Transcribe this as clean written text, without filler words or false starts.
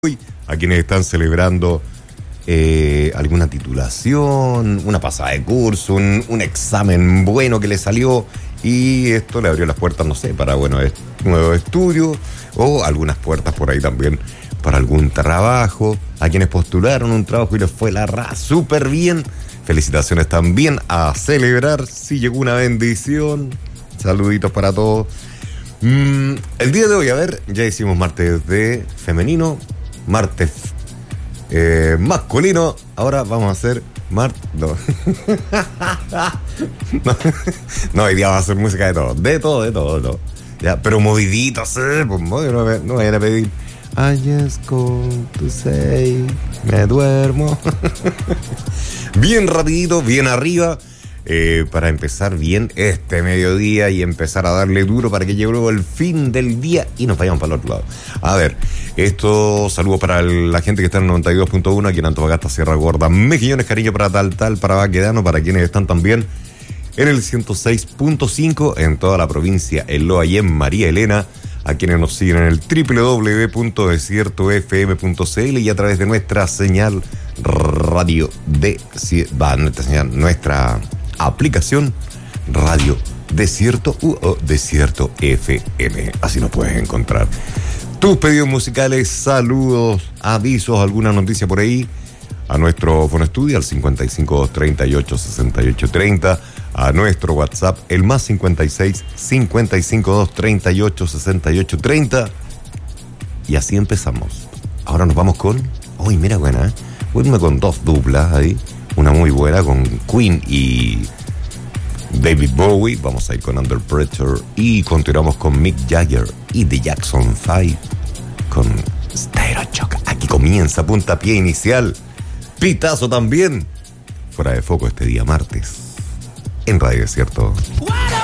Hoy a quienes están celebrando alguna titulación, una pasada de curso, un examen bueno que le salió y esto le abrió las puertas, no sé, para nuevos estudios o algunas puertas por ahí también para algún trabajo. A quienes postularon un trabajo y les fue súper bien. Felicitaciones también, a celebrar si llegó una bendición. Saluditos para todos. El día de hoy, a ver, ya hicimos martes de femenino, martes masculino, ahora vamos a hacer no. No, hoy día vamos a hacer música de todo. Ya, pero moviditos, pues no vayan a pedir I just call to say me duermo. Bien rapidito, bien arriba. Para empezar bien este mediodía y empezar a darle duro para que llegue luego el fin del día y nos vayamos para el otro lado. A ver, saludos para la gente que está en el 92.1 aquí en Antofagasta, Sierra Gorda, Mejillones, cariño para tal, para Baquedano, para quienes están también en el 106.5 en toda la provincia, en Loa y en María Elena, a quienes nos siguen en el www.desiertofm.cl y a través de nuestra señal radio nuestra aplicación Radio Desierto Desierto FM. Así nos puedes encontrar. Tus pedidos musicales, saludos, avisos, alguna noticia por ahí, a nuestro Fono Estudio al 55-238-6830, a nuestro WhatsApp, el más 56-55-238-6830. Y así empezamos. Ahora nos vamos con... Uy, mira, buena, Voy con dos duplas ahí. Una muy buena con Queen y David Bowie. Vamos a ir con Under Pressure y continuamos con Mick Jagger y The Jackson 5 con Stereo Shock. Aquí comienza puntapié inicial. Pitazo también. Fuera de foco este día martes en Radio Desierto.